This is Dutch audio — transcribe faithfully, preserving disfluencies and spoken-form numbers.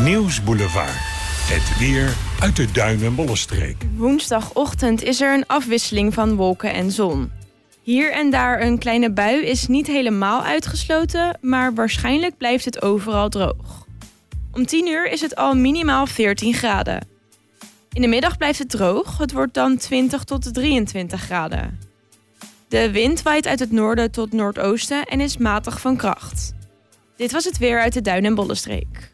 Nieuwsboulevard. Het weer uit de Duin- en Bollenstreek. Woensdagochtend is er een afwisseling van wolken en zon. Hier en daar een kleine bui is niet helemaal uitgesloten, maar waarschijnlijk blijft het overal droog. Om tien uur is het al minimaal veertien graden. In de middag blijft het droog, het wordt dan twintig tot drieëntwintig graden. De wind waait uit het noorden tot noordoosten en is matig van kracht. Dit was het weer uit de Duin- en Bollenstreek.